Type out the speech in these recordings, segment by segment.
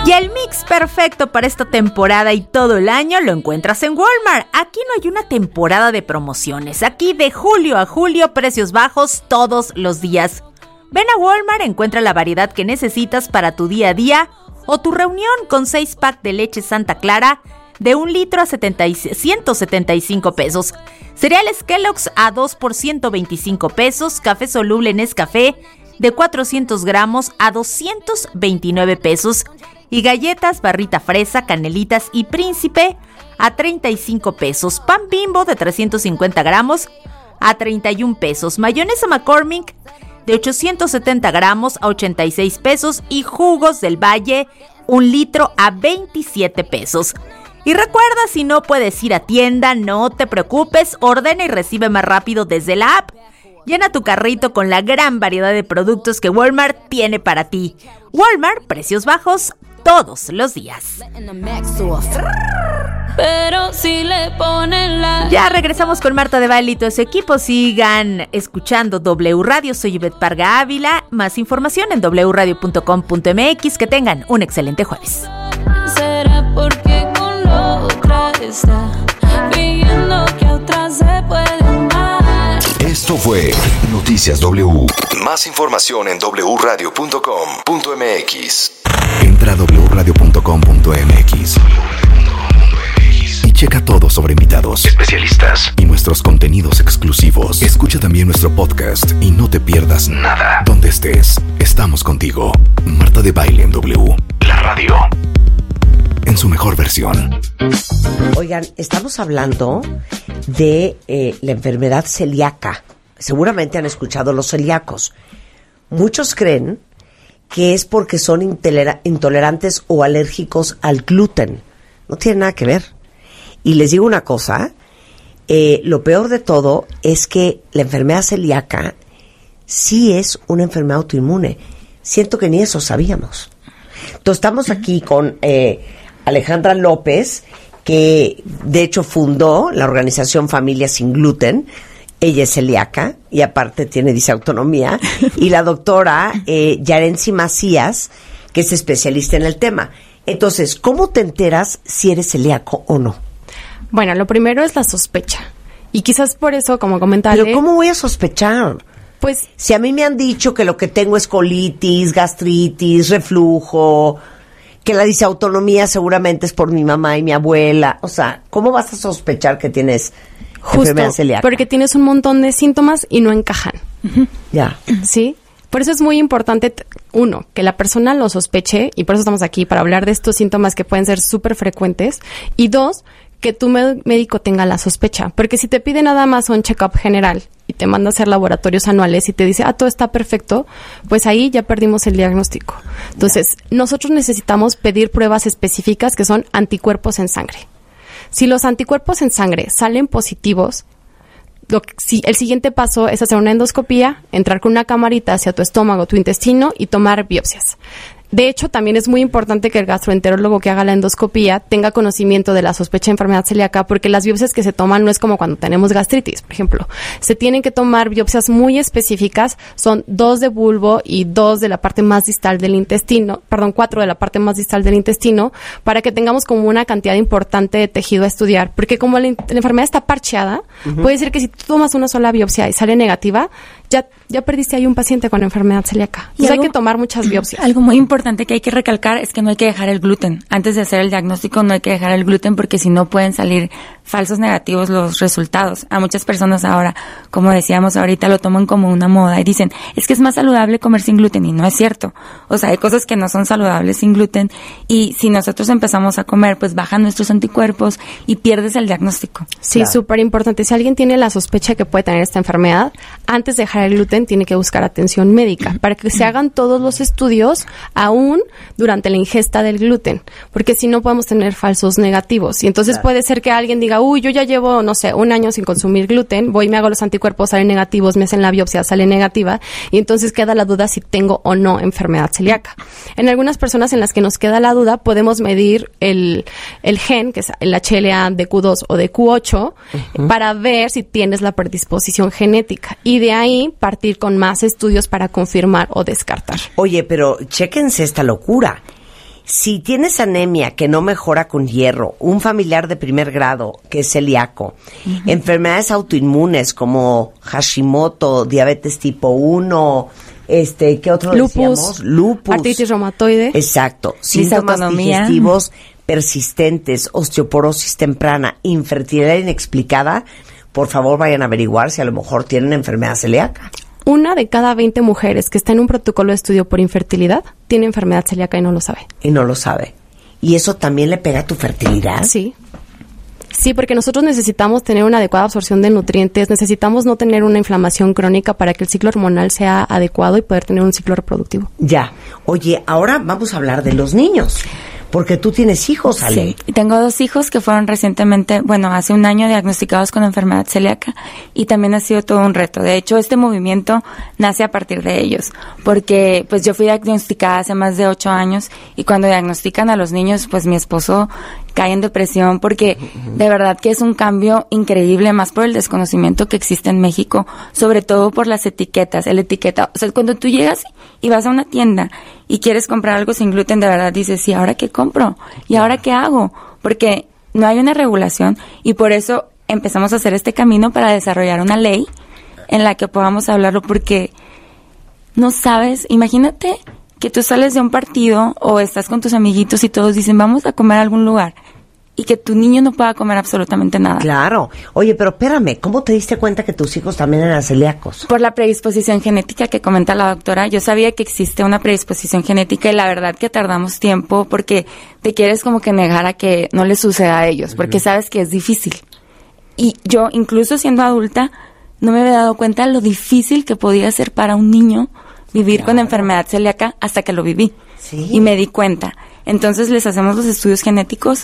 Y el mix perfecto para esta temporada y todo el año lo encuentras en Walmart. Aquí no hay una temporada de promociones. Aquí de julio a julio, precios bajos todos los días. Ven a Walmart, encuentra la variedad que necesitas para tu día a día o tu reunión con 6 pack de leche Santa Clara de 1 litro a 175 pesos. Cereales Kellogg's a 2 por 125 pesos. Café soluble Nescafé de 400 gramos a 229 pesos. Y galletas Barrita Fresa, Canelitas y Príncipe a 35 pesos. Pan Bimbo de 350 gramos a 31 pesos. Mayonesa McCormick de 870 gramos a 86 pesos. Y jugos del Valle 1 litro a 27 pesos. Y recuerda, si no puedes ir a tienda, no te preocupes, ordena y recibe más rápido desde la app. Llena tu carrito con la gran variedad de productos que Walmart tiene para ti. Walmart, precios bajos todos los días. Pero si le ponen la... Ya regresamos con Marta de Baile y todo ese equipo. Sigan escuchando W Radio. Soy Ivette Parga Ávila. Más información en wradio.com.mx. Que tengan un excelente jueves. Será porque con otra está viendo que otra se puede amar. Esto fue Noticias W. Más información en wradio.com.mx. Entra a wradio.com.mx y checa todo sobre invitados, especialistas y nuestros contenidos exclusivos. Escucha también nuestro podcast y no te pierdas nada. Donde estés, estamos contigo. Marta de Baile en W. La radio en su mejor versión. Oigan, estamos hablando de la enfermedad celíaca. Seguramente han escuchado los celíacos. Muchos creen que es porque son intolerantes o alérgicos al gluten. No tiene nada que ver. Y les digo una cosa, lo peor de todo es que la enfermedad celíaca sí es una enfermedad autoinmune. Siento que ni eso sabíamos. Entonces estamos aquí con Alejandra López, que de hecho fundó la organización Familia Sin Gluten. Ella es celíaca y aparte tiene disautonomía. Y la doctora Yarensi Macías, que es especialista en el tema. Entonces, ¿cómo te enteras si eres celíaco o no? Bueno, lo primero es la sospecha. Y quizás por eso, como comentaba... ¿Pero cómo voy a sospechar? Pues... Si a mí me han dicho que lo que tengo es colitis, gastritis, reflujo, que la disautonomía seguramente es por mi mamá y mi abuela. O sea, ¿cómo vas a sospechar que tienes... Justo, porque tienes un montón de síntomas y no encajan. Ya. ¿Sí? Por eso es muy importante, uno, que la persona lo sospeche, y por eso estamos aquí, para hablar de estos síntomas que pueden ser súper frecuentes. Y dos, que tu médico tenga la sospecha. Porque si te pide nada más un check-up general y te manda a hacer laboratorios anuales y te dice, todo está perfecto, pues ahí ya perdimos el diagnóstico. Entonces, nosotros necesitamos pedir pruebas específicas que son anticuerpos en sangre. Si los anticuerpos en sangre salen positivos, el siguiente paso es hacer una endoscopía, entrar con una camarita hacia tu estómago, tu intestino y tomar biopsias. De hecho, también es muy importante que el gastroenterólogo que haga la endoscopía tenga conocimiento de la sospecha de enfermedad celíaca, porque las biopsias que se toman no es como cuando tenemos gastritis, por ejemplo. Se tienen que tomar biopsias muy específicas, son 2 de bulbo y 2 de la parte más distal del intestino, 4 de la parte más distal del intestino, para que tengamos como una cantidad importante de tejido a estudiar, porque como la enfermedad está parcheada, puede ser que si tú tomas una sola biopsia y sale negativa, ya perdiste ahí un paciente con enfermedad celíaca. Entonces hay que tomar muchas biopsias. Algo muy importante que hay que recalcar es que no hay que dejar el gluten. Antes de hacer el diagnóstico no hay que dejar el gluten, porque si no pueden salir falsos negativos los resultados. A muchas personas ahora, como decíamos ahorita, lo toman como una moda y dicen, es que es más saludable comer sin gluten, y no es cierto. O sea, hay cosas que no son saludables sin gluten, y si nosotros empezamos a comer, pues bajan nuestros anticuerpos y pierdes el diagnóstico. Sí, súper importante. Si alguien tiene la sospecha que puede tener esta enfermedad, antes de dejar el gluten tiene que buscar atención médica para que se hagan todos los estudios aún durante la ingesta del gluten, porque si no podemos tener falsos negativos. Y entonces puede ser que alguien diga, yo ya llevo, no sé, 1 año sin consumir gluten, voy y me hago los anticuerpos, salen negativos, me hacen la biopsia, sale negativa, y entonces queda la duda si tengo o no enfermedad celíaca. En algunas personas en las que nos queda la duda, podemos medir el gen, que es el HLA de Q2 o de Q8, para ver si tienes la predisposición genética, y de ahí partir con más estudios para confirmar o descartar. Oye, pero chéquense esta locura. Si tienes anemia que no mejora con hierro, un familiar de primer grado que es celíaco, enfermedades autoinmunes como Hashimoto, diabetes tipo 1, ¿qué otro decíamos? Lupus. Artritis reumatoide. Exacto. Síntomas digestivos persistentes, osteoporosis temprana, infertilidad inexplicada, por favor vayan a averiguar si a lo mejor tienen enfermedad celíaca. 1 de cada 20 mujeres que está en un protocolo de estudio por infertilidad tiene enfermedad celíaca y no lo sabe. Y no lo sabe. ¿Y eso también le pega a tu fertilidad? Sí. Sí, porque nosotros necesitamos tener una adecuada absorción de nutrientes, necesitamos no tener una inflamación crónica para que el ciclo hormonal sea adecuado y poder tener un ciclo reproductivo. Ya. Oye, ahora vamos a hablar de los niños. Porque tú tienes hijos, Ale. Sí, tengo 2 hijos que fueron recientemente, hace un año diagnosticados con enfermedad celíaca y también ha sido todo un reto. De hecho, este movimiento nace a partir de ellos, porque pues yo fui diagnosticada hace más de 8 años y cuando diagnostican a los niños, pues mi esposo cae en depresión porque de verdad que es un cambio increíble, más por el desconocimiento que existe en México, sobre todo por las etiquetas, el etiqueta. O sea, cuando tú llegas y vas a una tienda y quieres comprar algo sin gluten, de verdad dices, ¿y ahora qué compro? ¿Y ahora qué hago? Porque no hay una regulación y por eso empezamos a hacer este camino para desarrollar una ley en la que podamos hablarlo, porque no sabes, imagínate que tú sales de un partido o estás con tus amiguitos y todos dicen, vamos a comer a algún lugar, y que tu niño no pueda comer absolutamente nada. Claro. Oye, pero espérame, ¿cómo te diste cuenta que tus hijos también eran celíacos? Por la predisposición genética que comenta la doctora. Yo sabía que existe una predisposición genética y la verdad que tardamos tiempo porque te quieres como que negar a que no les suceda a ellos, porque sabes que es difícil. Y yo, incluso siendo adulta, no me había dado cuenta de lo difícil que podía ser para un niño vivir con enfermedad celíaca hasta que lo viví. Sí. Y me di cuenta. Entonces les hacemos los estudios genéticos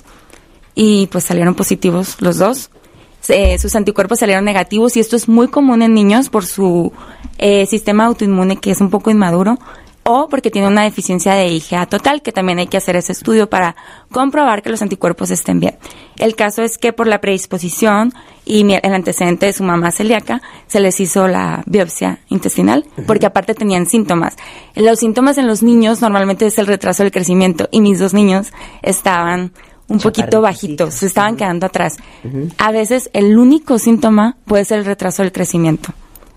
y pues salieron positivos los 2. Sus anticuerpos salieron negativos y esto es muy común en niños por su sistema autoinmune que es un poco inmaduro o porque tiene una deficiencia de IgA total, que también hay que hacer ese estudio para comprobar que los anticuerpos estén bien. El caso es que por la predisposición y el antecedente de su mamá celíaca, se les hizo la biopsia intestinal, porque aparte tenían síntomas. Los síntomas en los niños normalmente es el retraso del crecimiento y mis 2 niños estaban un poquito bajitos, se estaban quedando atrás. A veces el único síntoma puede ser el retraso del crecimiento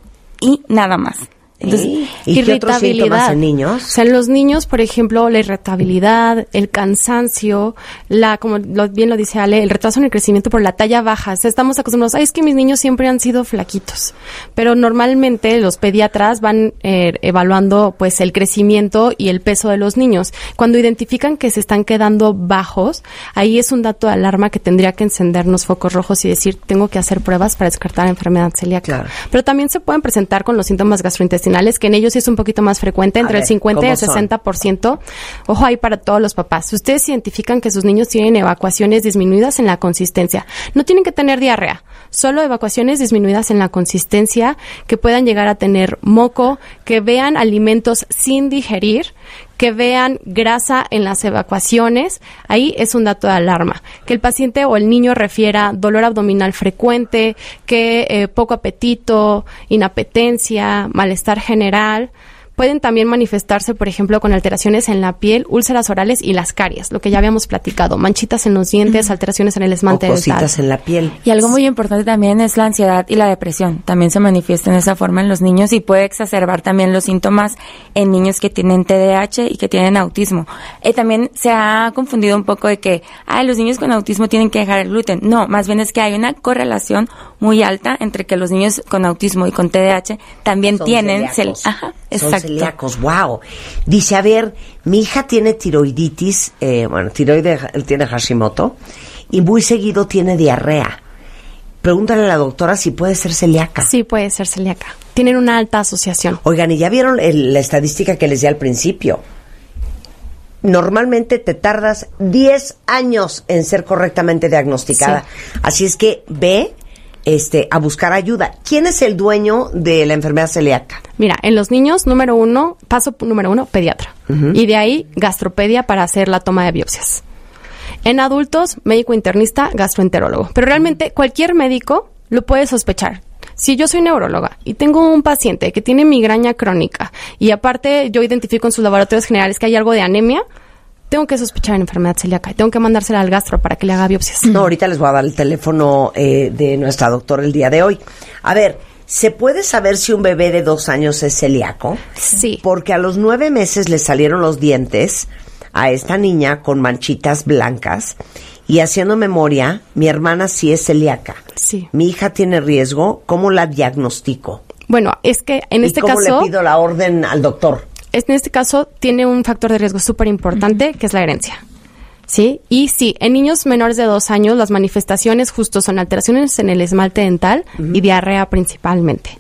y nada más. Entonces, ¿Y qué otros síntomas en niños? O sea, en los niños, por ejemplo, la irritabilidad, el cansancio, como bien lo dice Ale, el retraso en el crecimiento por la talla baja. O sea, estamos acostumbrados, es que mis niños siempre han sido flaquitos. Pero normalmente los pediatras van evaluando pues el crecimiento y el peso de los niños. Cuando identifican que se están quedando bajos, ahí es un dato de alarma que tendría que encendernos focos rojos y decir, tengo que hacer pruebas para descartar enfermedad celíaca. Claro. Pero también se pueden presentar con los síntomas gastrointestinales, que en ellos es un poquito más frecuente, entre el 50 y el 60%. Ojo ahí para todos los papás. Si ustedes identifican que sus niños tienen evacuaciones disminuidas en la consistencia, no tienen que tener diarrea, solo evacuaciones disminuidas en la consistencia, que puedan llegar a tener moco, que vean alimentos sin digerir, que vean grasa en las evacuaciones, ahí es un dato de alarma. Que el paciente o el niño refiera dolor abdominal frecuente, que poco apetito, inapetencia, malestar general. Pueden también manifestarse, por ejemplo, con alteraciones en la piel, úlceras orales y las caries, lo que ya habíamos platicado, manchitas en los dientes, alteraciones en el esmalte dental. Cositas en la piel. Y algo muy importante también es la ansiedad y la depresión. También se manifiesta en esa forma en los niños y puede exacerbar también los síntomas en niños que tienen TDAH y que tienen autismo. También se ha confundido un poco de que los niños con autismo tienen que dejar el gluten. No, más bien es que hay una correlación muy alta entre que los niños con autismo y con TDAH también tienen celíacos. Exacto. Son celíacos, wow. Dice, a ver, mi hija tiene tiroiditis, tiene Hashimoto y muy seguido tiene diarrea. Pregúntale a la doctora si puede ser celíaca. Sí, puede ser celíaca. Tienen una alta asociación. Oigan, y ya vieron la estadística que les di al principio. Normalmente te tardas 10 años en ser correctamente diagnosticada. Sí. Así es que ve a buscar ayuda. ¿Quién es el dueño de la enfermedad celíaca? Mira, en los niños, paso número 1, pediatra. Y de ahí, gastropedia para hacer la toma de biopsias. En adultos, médico internista, gastroenterólogo. Pero realmente cualquier médico lo puede sospechar. Si yo soy neuróloga y tengo un paciente que tiene migraña crónica y aparte yo identifico en sus laboratorios generales que hay algo de anemia, tengo que sospechar en enfermedad celíaca y tengo que mandársela al gastro para que le haga biopsias. No, ahorita les voy a dar el teléfono de nuestra doctora el día de hoy. A ver, ¿se puede saber si un bebé de 2 años es celíaco? Sí. Porque a los 9 meses le salieron los dientes a esta niña con manchitas blancas y haciendo memoria, mi hermana sí es celíaca. Sí. Mi hija tiene riesgo, ¿cómo la diagnostico? Bueno, es que en este caso... ¿Y cómo le pido la orden al doctor? En este caso tiene un factor de riesgo súper importante, que es la herencia. ¿Sí? Y sí, en niños menores de 2 años las manifestaciones justo son alteraciones en el esmalte dental y diarrea principalmente.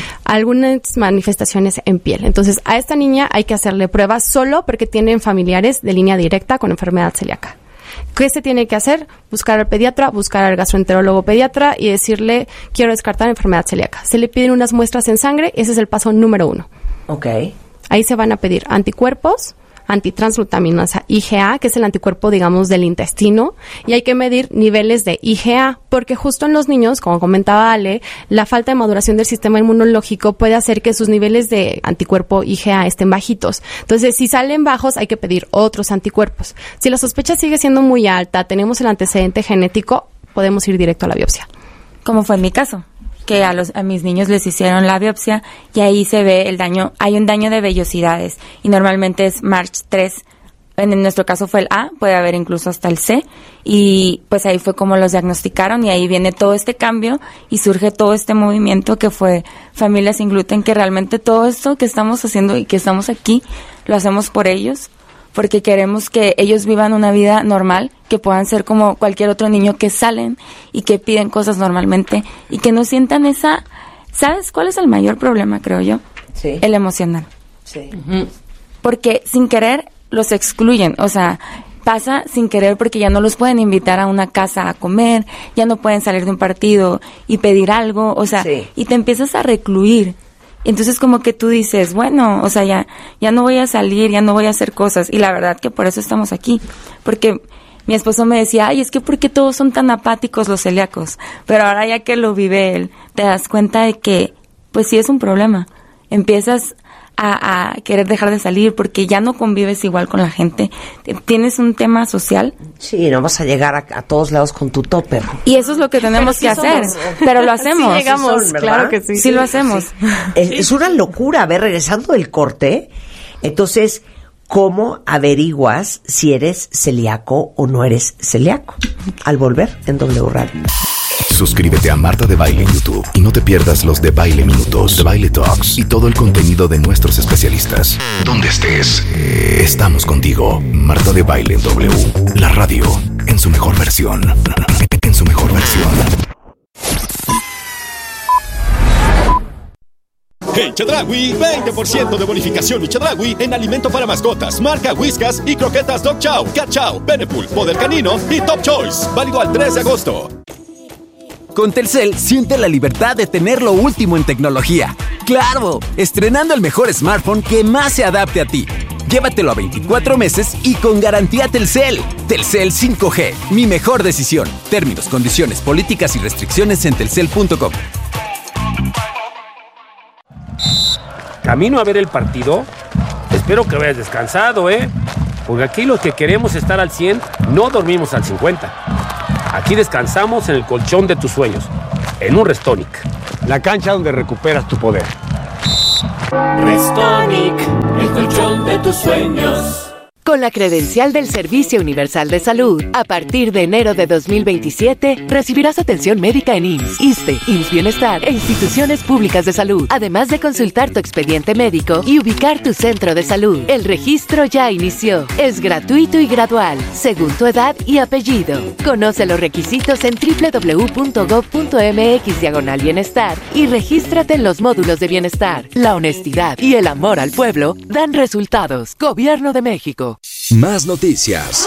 Algunas manifestaciones en piel. Entonces, a esta niña hay que hacerle pruebas solo porque tienen familiares de línea directa con enfermedad celíaca. ¿Qué se tiene que hacer? Buscar al pediatra, buscar al gastroenterólogo pediatra y decirle, quiero descartar enfermedad celíaca. Se le piden unas muestras en sangre, ese es el paso número 1. Ok. Ahí se van a pedir anticuerpos, antitransglutaminasa IgA, que es el anticuerpo, digamos, del intestino, y hay que medir niveles de IgA, porque justo en los niños, como comentaba Ale, la falta de maduración del sistema inmunológico puede hacer que sus niveles de anticuerpo IgA estén bajitos. Entonces, si salen bajos, hay que pedir otros anticuerpos. Si la sospecha sigue siendo muy alta, tenemos el antecedente genético, podemos ir directo a la biopsia. Como fue en mi caso, que a mis niños les hicieron la biopsia y ahí se ve el daño, hay un daño de vellosidades y normalmente es March 3, en nuestro caso fue el A, puede haber incluso hasta el C y pues ahí fue como los diagnosticaron y ahí viene todo este cambio y surge todo este movimiento que fue Familias Sin Gluten, que realmente todo esto que estamos haciendo y que estamos aquí lo hacemos por ellos, porque queremos que ellos vivan una vida normal, que puedan ser como cualquier otro niño que salen y que piden cosas normalmente y que no sientan esa... ¿Sabes cuál es el mayor problema, creo yo? Sí. El emocional. Sí. Porque sin querer los excluyen, o sea, pasa sin querer porque ya no los pueden invitar a una casa a comer, ya no pueden salir de un partido y pedir algo, o sea, sí. Y te empiezas a recluir. Entonces como que tú dices, bueno, o sea, ya no voy a salir, ya no voy a hacer cosas. Y la verdad que por eso estamos aquí. Porque mi esposo me decía, ay, es que ¿por qué todos son tan apáticos los celíacos? Pero ahora ya que lo vive él, te das cuenta de que, pues sí es un problema. Empiezas a querer dejar de salir porque ya no convives igual con la gente. Tienes un tema social. Sí, no vas a llegar a todos lados con tu topper. Y eso es lo que tenemos que hacer. Pero lo hacemos. Sí llegamos, Sí son, claro que sí. Sí lo hacemos. Sí. Es una locura. A ver, regresando del corte, entonces, ¿cómo averiguas si eres celíaco o no eres celíaco? Al volver en W Radio. Suscríbete a Marta de Baile en YouTube y no te pierdas los de Baile Minutos, de Baile Talks y todo el contenido de nuestros especialistas. Donde estés, estamos contigo. Marta de Baile en W, la radio en su mejor versión. En su mejor versión. En Chedraui, 20% de bonificación y Chedraui en alimento para mascotas, marca Whiskas y croquetas Dog Chow, Cat Chow, Beneful, Poder Canino y Top Choice. Válido al 3 de agosto. Con Telcel, siente la libertad de tener lo último en tecnología. ¡Claro! Estrenando el mejor smartphone que más se adapte a ti. Llévatelo a 24 meses y con garantía Telcel. Telcel 5G, mi mejor decisión. Términos, condiciones, políticas y restricciones en telcel.com. ¿Camino a ver el partido? Espero que vayas descansado, porque aquí los que queremos estar al 100 no dormimos al 50. Aquí descansamos en el colchón de tus sueños, en un Restonic. La cancha donde recuperas tu poder. Restonic, el colchón de tus sueños. Con la credencial del Servicio Universal de Salud, a partir de enero de 2027, recibirás atención médica en IMSS, ISSSTE, IMSS Bienestar e instituciones públicas de salud, además de consultar tu expediente médico y ubicar tu centro de salud. El registro ya inició. Es gratuito y gradual, según tu edad y apellido. Conoce los requisitos en www.gov.mx/bienestar y regístrate en los módulos de bienestar. La honestidad y el amor al pueblo dan resultados. Gobierno de México. Más noticias.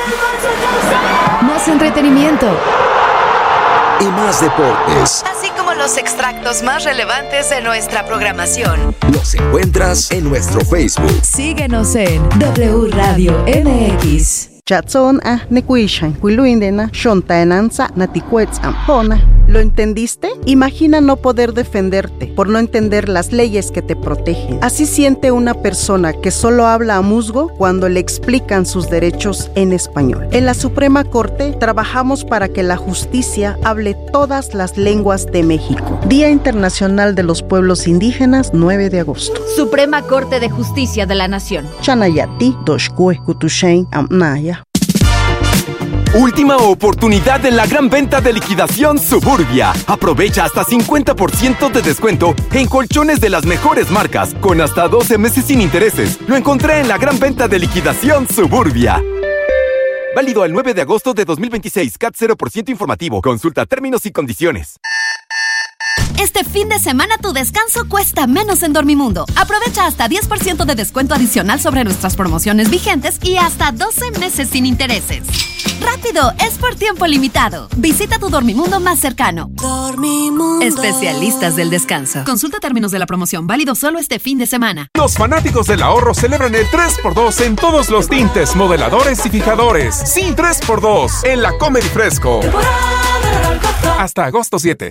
Más entretenimiento. Y más deportes. Así como los extractos más relevantes de nuestra programación. Los encuentras en nuestro Facebook. Síguenos en W Radio MX. Chatson a nekuishan, kuiluindena, shontaenanza, naticuetz ampona. ¿Lo entendiste? Imagina no poder defenderte por no entender las leyes que te protegen. Así siente una persona que solo habla a musgo cuando le explican sus derechos en español. En la Suprema Corte trabajamos para que la justicia hable todas las lenguas de México. Día Internacional de los Pueblos Indígenas, 9 de agosto. Suprema Corte de Justicia de la Nación. Chanayati, Doshkue, Kutushain, Amnaya. Última oportunidad en la gran venta de liquidación Suburbia. Aprovecha hasta 50% de descuento en colchones de las mejores marcas, con hasta 12 meses sin intereses. Lo encontré en la gran venta de liquidación Suburbia. Válido al 9 de agosto de 2026. CAT 0% informativo. Consulta términos y condiciones. Este fin de semana tu descanso cuesta menos en Dormimundo. Aprovecha hasta 10% de descuento adicional sobre nuestras promociones vigentes y hasta 12 meses sin intereses. ¡Rápido! Es por tiempo limitado. Visita tu Dormimundo más cercano. Dormimundo. Especialistas del descanso. Consulta términos de la promoción. Válido solo este fin de semana. Los fanáticos del ahorro celebran el 3x2 en todos los tintes, modeladores y fijadores. Sí, 3x2 en la Comedy Fresco. Hasta agosto 7.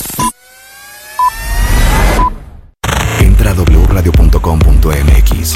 Entra a wradio.com.mx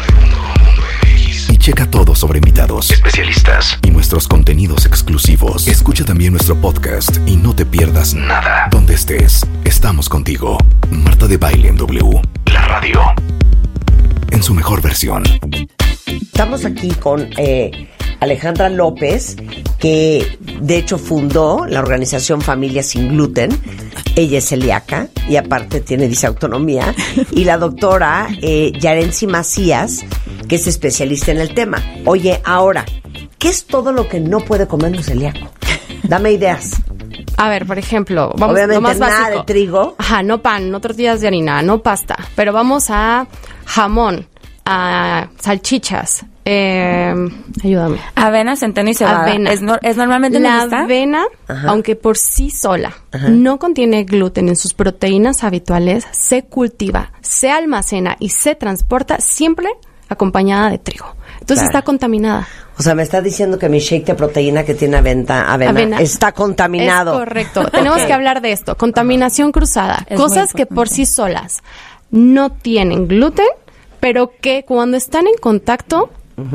y checa todo sobre invitados, especialistas y nuestros contenidos exclusivos. Escucha también nuestro podcast y no te pierdas nada. Donde estés, estamos contigo. Marta de Baile en W, la radio, en su mejor versión. Estamos aquí con Alejandra López, que de hecho fundó la organización Familia Sin Gluten. Ella es celíaca y aparte tiene disautonomía. Y la doctora Yarensi Macías, que es especialista en el tema. Oye, ahora, ¿qué es todo lo que no puede comer un celíaco? Dame ideas. A ver, por ejemplo, vamos obviamente lo más nada básico. De trigo. Ajá, no pan, no tortillas de harina, no pasta. Pero vamos a jamón, a salchichas. Ayúdame. Avena, centeno y cebada. Avena. ¿Es normalmente la lista? avena, Ajá. aunque por sí sola Ajá. no contiene gluten en sus proteínas habituales, se cultiva, se almacena y se transporta siempre acompañada de trigo. Entonces Claro. está contaminada. O sea, me está diciendo que mi shake de proteína que tiene avena está contaminado. Es correcto. Tenemos que hablar de esto. Contaminación cruzada. Es Cosas muy que por sí solas no tienen gluten, pero que cuando están en contacto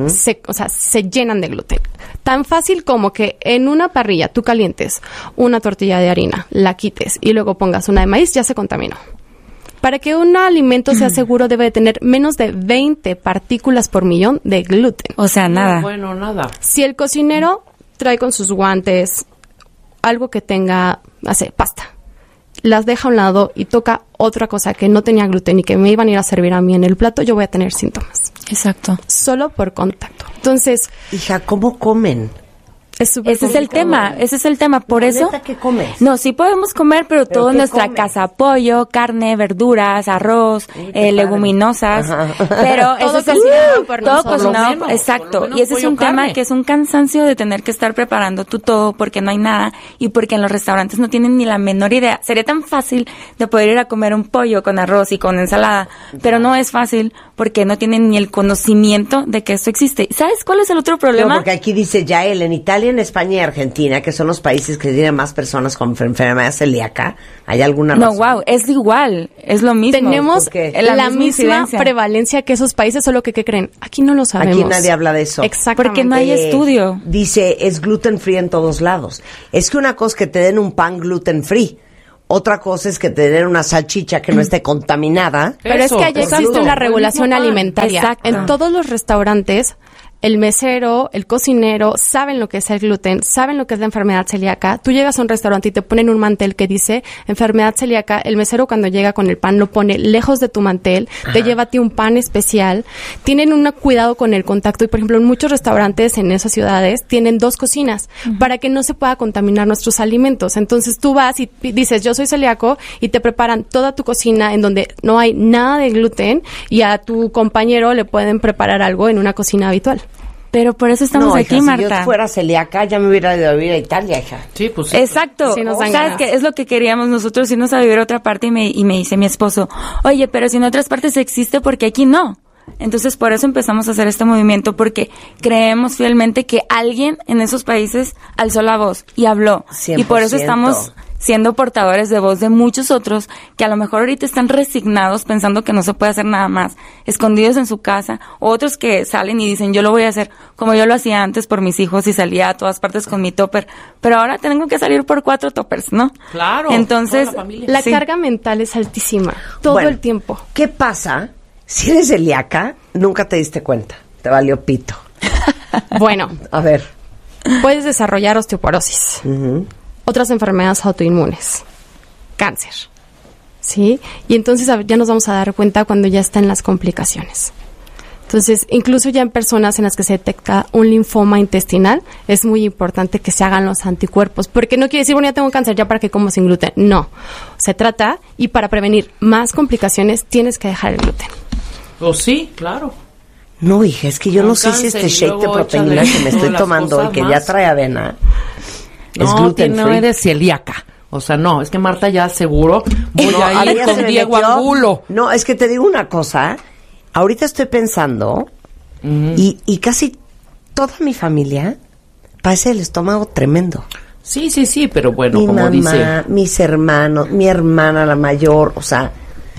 se llenan de gluten. Tan fácil como que en una parrilla tú calientes una tortilla de harina, la quites y luego pongas una de maíz, ya se contaminó. Para que un alimento sea seguro debe de tener menos de 20 partículas por millón de gluten. O sea, nada. Bueno, nada. Si el cocinero trae con sus guantes algo que tenga, pasta, las deja a un lado y toca otra cosa que no tenía gluten y que me iban a ir a servir a mí en el plato, yo voy a tener síntomas. Exacto. Solo por contacto. Entonces, hija, ¿cómo comen? Ese es el tema, por eso. ¿Neta qué comes? No, sí podemos comer, pero todo en ¿qué nuestra comes? casa, pollo, carne, verduras, arroz, leguminosas, pero Todo eso es cocinado por todo nosotros. cocinado, Por lo menos, exacto, por lo menos y ese es pollo, un tema carne. que es un cansancio de tener que estar preparando tú todo porque no hay nada y porque en los restaurantes no tienen ni la menor idea. Sería tan fácil de poder ir a comer un pollo con arroz y con ensalada, pero no es fácil porque no tienen ni el conocimiento de que esto existe. ¿Sabes cuál es el otro problema? No, porque aquí dice Yael, en Italia, en España y Argentina, que son los países que tienen más personas con enfermedad celíaca, ¿hay alguna razón? No, wow, es igual, es lo mismo. tenemos porque la misma incidencia. prevalencia que esos países, solo que, ¿qué creen? Aquí no lo sabemos. Aquí nadie habla de eso. Exactamente. Porque no hay estudio. Dice, es gluten free en todos lados. Es que una cosa es que te den un pan gluten free. Otra cosa es que te den una salchicha que no esté contaminada. Pero es que allá existe una regulación alimentaria. Exacto. En todos los restaurantes, el mesero, el cocinero, saben lo que es el gluten, saben lo que es la enfermedad celíaca. Tú llegas a un restaurante y te ponen un mantel que dice enfermedad celíaca. El mesero cuando llega con el pan lo pone lejos de tu mantel, te lleva a ti un pan especial. Tienen un cuidado con el contacto y, por ejemplo, en muchos restaurantes en esas ciudades tienen 2 cocinas para que no se pueda contaminar nuestros alimentos. Entonces tú vas y dices, yo soy celíaco, y te preparan toda tu cocina en donde no hay nada de gluten y a tu compañero le pueden preparar algo en una cocina habitual. Pero por eso estamos No, aquí, hija, Marta. Si yo fuera celíaca, ya me hubiera ido a vivir a Italia, hija. Sí, pues sí. Exacto. Sí nos dan ¿Sabes ganas. qué? Es lo que queríamos nosotros, irnos a vivir a otra parte y me dice mi esposo, oye, pero si en otras partes existe, ¿por qué aquí no? Entonces, por eso empezamos a hacer este movimiento, porque creemos fielmente que alguien en esos países alzó la voz y habló. 100%. Y por eso estamos siendo portadores de voz de muchos otros que a lo mejor ahorita están resignados pensando que no se puede hacer nada más, escondidos en su casa, o otros que salen y dicen yo lo voy a hacer como yo lo hacía antes por mis hijos y salía a todas partes con mi topper, pero ahora tengo que salir por 4 toppers, ¿no? Claro. Entonces, la carga mental es altísima, todo el tiempo. ¿Qué pasa si eres celíaca? Nunca te diste cuenta, te valió pito. Bueno, a ver. Puedes desarrollar osteoporosis. Otras enfermedades autoinmunes, cáncer, ¿sí? Y entonces ya nos vamos a dar cuenta cuando ya están las complicaciones. Entonces, incluso ya en personas en las que se detecta un linfoma intestinal, es muy importante que se hagan los anticuerpos, porque no quiere decir, bueno, ya tengo cáncer, ya para que como sin gluten. No, se trata, y para prevenir más complicaciones, tienes que dejar el gluten. Pues sí, claro. No, hija, es que yo no sé si este shake de proteína que me estoy tomando y que ya trae avena es gluten free. No eres celíaca. O sea, no, es que Marta ya seguro voy a ir con Diego Angulo. No, es que te digo una cosa. Ahorita estoy pensando y casi toda mi familia padece el estómago tremendo. Sí, pero bueno, mi como mamá, dice... mis hermanos, mi hermana, la mayor, o sea...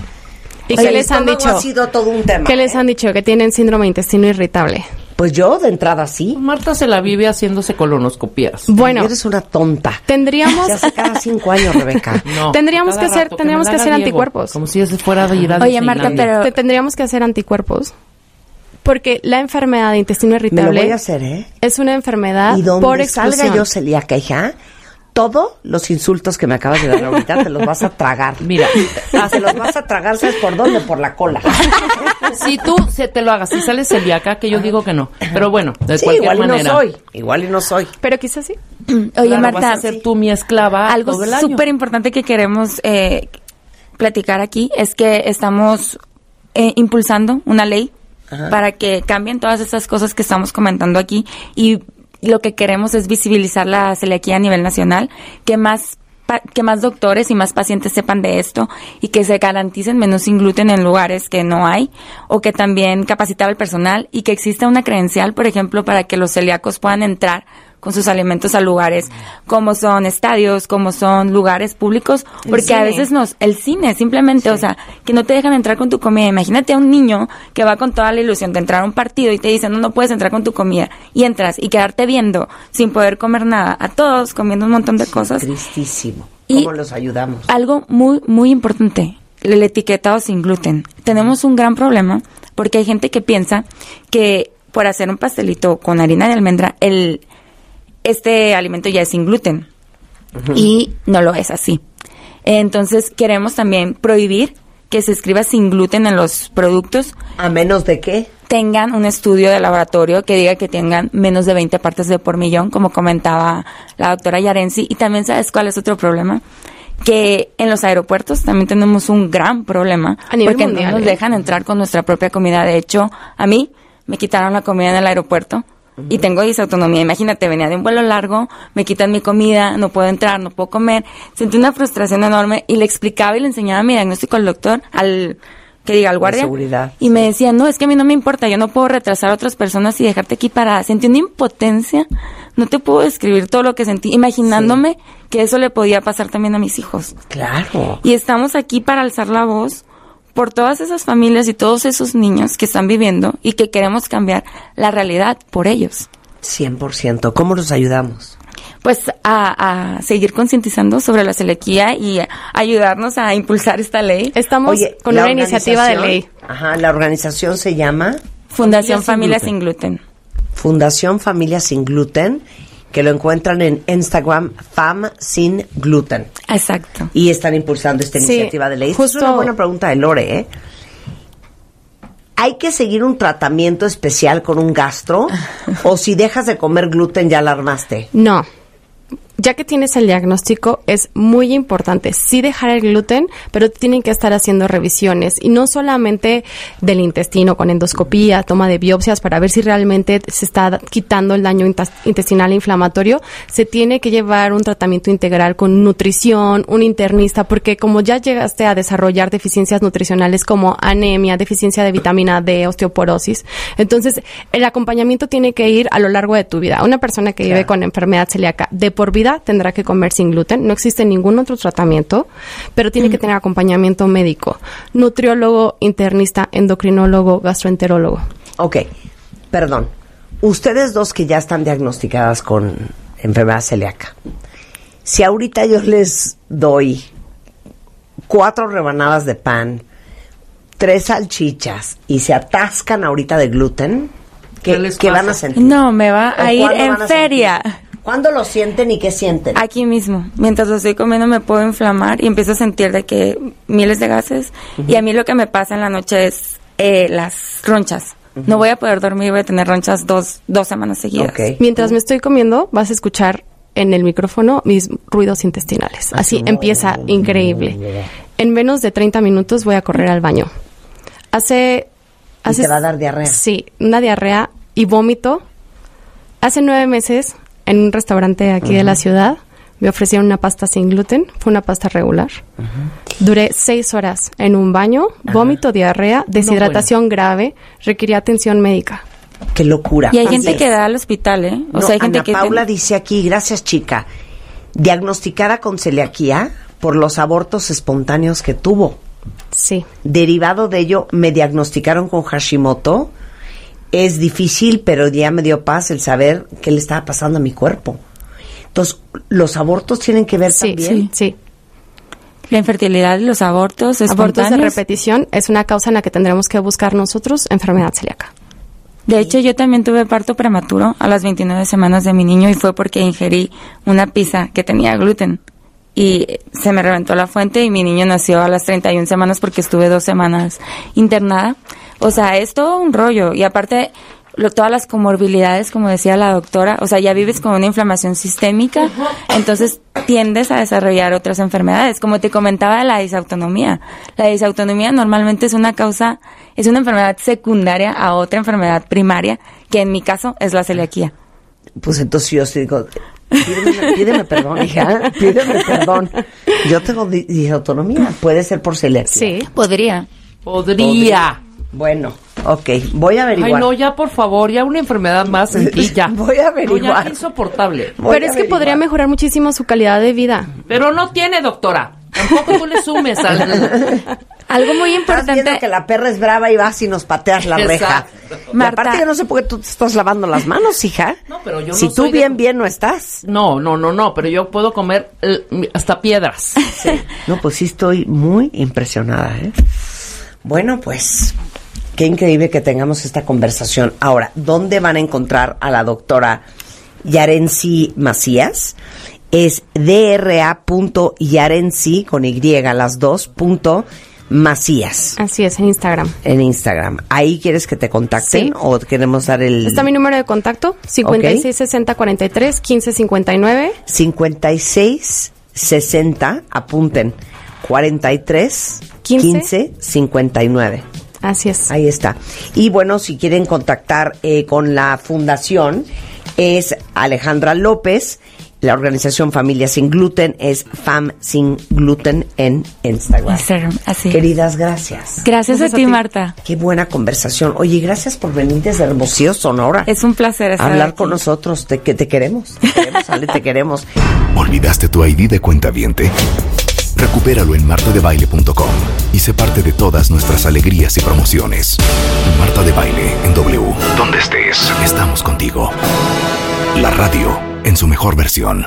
¿Y qué les han dicho? Ha sido todo un tema. ¿Qué les han dicho? Que tienen síndrome de intestino irritable. Pues yo, de entrada, sí. Marta se la vive haciéndose colonoscopías. Bueno. Eres una tonta. Tendríamos... Ya hace cada 5 años, Rebeca. No, tendríamos que hacer Diego, anticuerpos. Como si ese fuera de ir a Oye, Marta, pero... Tendríamos que hacer anticuerpos. Porque la enfermedad de intestino irritable... Me lo voy a hacer, ¿eh? Es una enfermedad y donde por exclusión. salga yo celíaca, hija... Todos los insultos que me acabas de dar ahorita te los vas a tragar. Mira, te los vas a tragar, ¿sabes por dónde? Por la cola. Si tú te lo hagas, si sales celíaca, que yo digo que no. Pero bueno, de cualquier igual manera. Igual y no soy. Pero quizás sí. Oye, claro, Marta, vas a ser tú mi esclava algo todo el año. súper importante que queremos platicar aquí es que estamos impulsando una ley para que cambien todas esas cosas que estamos comentando aquí, y lo que queremos es visibilizar la celiaquía a nivel nacional, que más doctores y más pacientes sepan de esto y que se garanticen menús sin gluten en lugares que no hay, o que también capacitar al personal y que exista una credencial, por ejemplo, para que los celíacos puedan entrar con sus alimentos a lugares como son estadios, como son lugares públicos, porque a veces el cine simplemente, o sea, que no te dejan entrar con tu comida. Imagínate a un niño que va con toda la ilusión de entrar a un partido y te dicen, no puedes entrar con tu comida, y entras y quedarte viendo sin poder comer nada, a todos comiendo un montón de cosas. Tristísimo. ¿Cómo los ayudamos? Algo muy, muy importante, el etiquetado sin gluten. Tenemos un gran problema porque hay gente que piensa que por hacer un pastelito con harina de almendra, este alimento ya es sin gluten, y no lo es así. Entonces queremos también prohibir que se escriba sin gluten en los productos. ¿A menos de qué? Tengan un estudio de laboratorio que diga que tengan menos de 20 partes de por millón, como comentaba la doctora Yarensi. Y también, ¿sabes cuál es otro problema? Que en los aeropuertos también tenemos un gran problema, porque mundial, no nos dejan entrar con nuestra propia comida. De hecho, a mí me quitaron la comida en el aeropuerto. Y tengo disautonomía. Imagínate, venía de un vuelo largo, me quitan mi comida, no puedo entrar, no puedo comer. Sentí una frustración enorme y le explicaba y le enseñaba mi diagnóstico al doctor, al guardia. Seguridad. Y me decía, no, es que a mí no me importa, yo no puedo retrasar a otras personas y dejarte aquí parada. Sentí una impotencia, no te puedo describir todo lo que sentí, imaginándome que eso le podía pasar también a mis hijos. Claro. Y estamos aquí para alzar la voz por todas esas familias y todos esos niños que están viviendo y que queremos cambiar la realidad por ellos. 100%. ¿Cómo los ayudamos? Pues a seguir concientizando sobre la celiaquía y ayudarnos a impulsar esta ley. Estamos con una iniciativa de ley. Ajá, la organización se llama Fundación Familia Sin Gluten. Fundación Familia Sin Gluten, que lo encuentran en Instagram, Fam Sin Gluten. Exacto. Y están impulsando esta iniciativa de ley. Esta es una buena pregunta de Lore, ¿eh? ¿Hay que seguir un tratamiento especial con un gastro? ¿O si dejas de comer gluten ya la armaste? No. Ya que tienes el diagnóstico, es muy importante sí dejar el gluten, pero tienen que estar haciendo revisiones, y no solamente del intestino con endoscopía, toma de biopsias para ver si realmente se está quitando el daño intestinal inflamatorio. Se tiene que llevar un tratamiento integral con nutrición, un internista, porque como ya llegaste a desarrollar deficiencias nutricionales como anemia, deficiencia de vitamina D, osteoporosis, entonces el acompañamiento tiene que ir a lo largo de tu vida. Una persona que vive con enfermedad celíaca de por vida celiaquía tendrá que comer sin gluten. No existe ningún otro tratamiento, pero tiene que tener acompañamiento médico. Nutriólogo, internista, endocrinólogo, gastroenterólogo. Ok, perdón. Ustedes dos que ya están diagnosticadas con enfermedad celíaca, si ahorita yo les doy 4 rebanadas de pan, 3 salchichas y se atascan ahorita de gluten, ¿qué van a sentir? No, me va a ir en feria. ¿Cuándo lo sienten y qué sienten? Aquí mismo. Mientras lo estoy comiendo me puedo inflamar y empiezo a sentir de que miles de gases. Y a mí lo que me pasa en la noche es las ronchas. No voy a poder dormir, voy a tener ronchas dos semanas seguidas. Okay. Mientras me estoy comiendo, vas a escuchar en el micrófono mis ruidos intestinales. Así empieza increíble. En menos de 30 minutos voy a correr al baño. ¿Y te va a dar diarrea? Sí, una diarrea y vómito. Hace 9 meses, en un restaurante aquí de la ciudad, me ofrecieron una pasta sin gluten. Fue una pasta regular. Duré 6 horas en un baño, vómito, diarrea, deshidratación grave, requería atención médica. ¡Qué locura! Y hay gente que da al hospital, ¿eh? O sea, hay gente Ana Paula dice aquí, gracias chica, diagnosticada con celiaquía por los abortos espontáneos que tuvo. Sí. Derivado de ello, me diagnosticaron con Hashimoto. Es difícil, pero ya me dio paz el saber qué le estaba pasando a mi cuerpo. Entonces, ¿los abortos tienen que ver también? Sí. La infertilidad y los abortos espontáneos. Abortos de repetición es una causa en la que tendremos que buscar nosotros enfermedad celíaca. De hecho, yo también tuve parto prematuro a las 29 semanas de mi niño y fue porque ingerí una pizza que tenía gluten y se me reventó la fuente y mi niño nació a las 31 semanas porque estuve 2 semanas internada. O sea, es todo un rollo y aparte todas las comorbilidades, como decía la doctora, o sea, ya vives con una inflamación sistémica, entonces tiendes a desarrollar otras enfermedades. Como te comentaba de la disautonomía. La disautonomía normalmente es una enfermedad secundaria a otra enfermedad primaria, que en mi caso es la celiaquía. Pues entonces yo sí digo, pídeme perdón, hija, pídeme perdón. Yo tengo disautonomía, puede ser por celiaquía. Sí, podría. Bueno, ok, voy a averiguar. Ay, no, ya por favor, ya una enfermedad más en ti, ya. Voy a averiguar. No, ya es insoportable. Pero es que podría mejorar muchísimo su calidad de vida. Pero no tiene, doctora. Tampoco tú le sumes algo muy importante. Estás viendo que la perra es brava y vas y nos pateas la reja. Y aparte yo no sé por qué tú te estás lavando las manos, hija. No, pero yo si no tú soy bien no estás. No, pero yo puedo comer hasta piedras. Sí. No, pues sí estoy muy impresionada, ¿eh? Bueno, pues qué increíble que tengamos esta conversación. Ahora, ¿dónde van a encontrar a la doctora Yarency Macías? Es dra.yarency con Y, las dos, Macías. Así es, en Instagram. En Instagram. ¿Ahí quieres que te contacten? Sí. ¿O queremos dar el...? Está mi número de contacto, 566043-1559. 5660, apunten, 43-15-59. Así es. Ahí está. Y bueno, si quieren contactar con la fundación, es Alejandra López. La organización Familia Sin Gluten es Fam Sin Gluten en Instagram. Así. Queridas, gracias. Gracias a ti, Marta. Qué buena conversación. Oye, gracias por venir desde Hermosillo, Sonora. Es un placer estar hablar aquí con nosotros. Te queremos. Ale, te queremos. ¿Olvidaste tu ID de cuentaviente? Recupéralo en martadebaile.com y sé parte de todas nuestras alegrías y promociones. Marta de Baile en W. Donde estés, estamos contigo. La radio en su mejor versión.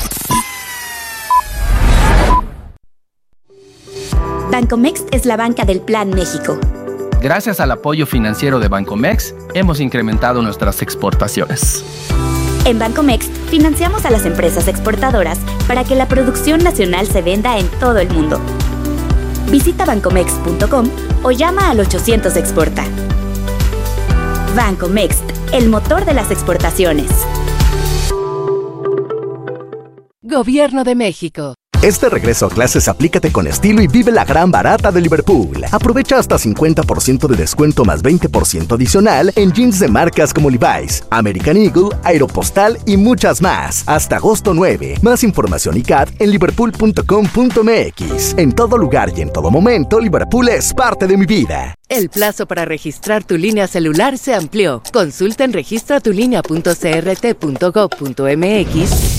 Bancomext es la banca del Plan México. Gracias al apoyo financiero de Bancomext, hemos incrementado nuestras exportaciones. En Bancomext financiamos a las empresas exportadoras para que la producción nacional se venda en todo el mundo. Visita bancomext.com o llama al 800 Exporta. Bancomext, el motor de las exportaciones. Gobierno de México. Este regreso a clases aplícate con estilo y vive la gran barata de Liverpool. Aprovecha hasta 50% de descuento más 20% adicional en jeans de marcas como Levi's, American Eagle, Aeropostale y muchas más. Hasta agosto 9. Más información y CAT en liverpool.com.mx. En todo lugar y en todo momento, Liverpool es parte de mi vida. El plazo para registrar tu línea celular se amplió. Consulta en registratulinea.crt.gov.mx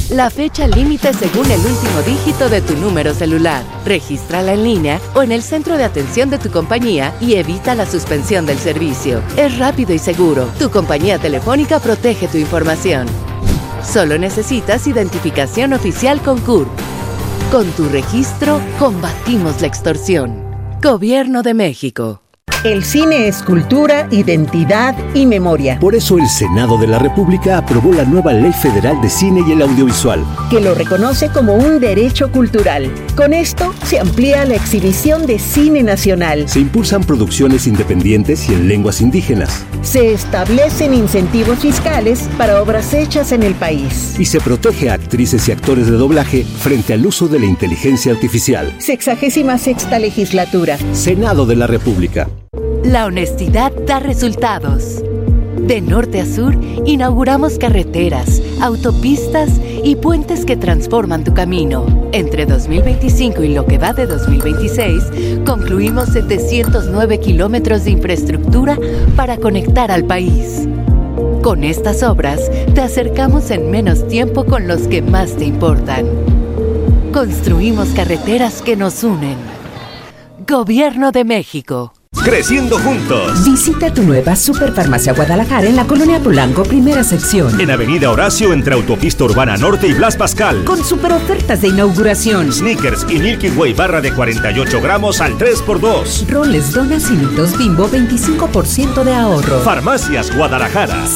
La fecha límite según el último dígito de tu número celular. Regístrala en línea o en el centro de atención de tu compañía y evita la suspensión del servicio. Es rápido y seguro. Tu compañía telefónica protege tu información. Solo necesitas identificación oficial con CURP. Con tu registro, combatimos la extorsión. Gobierno de México. El cine es cultura, identidad y memoria. Por eso el Senado de la República aprobó la nueva Ley Federal de Cine y el Audiovisual, que lo reconoce como un derecho cultural. Con esto se amplía la exhibición de cine nacional. Se impulsan producciones independientes y en lenguas indígenas. Se establecen incentivos fiscales para obras hechas en el país. Y se protege a actrices y actores de doblaje frente al uso de la inteligencia artificial. 66ª legislatura. Senado de la República. La honestidad da resultados. De norte a sur, inauguramos carreteras, autopistas y puentes que transforman tu camino. Entre 2025 y lo que va de 2026, concluimos 709 kilómetros de infraestructura para conectar al país. Con estas obras, te acercamos en menos tiempo con los que más te importan. Construimos carreteras que nos unen. Gobierno de México. Creciendo juntos. Visita tu nueva Superfarmacia Guadalajara en la Colonia Polanco, primera sección. En Avenida Horacio, entre Autopista Urbana Norte y Blas Pascal. Con super ofertas de inauguración. Snickers y Milky Way barra de 48 gramos al 3x2. Roles, donas y mitos Bimbo, 25% de ahorro. Farmacias Guadalajara.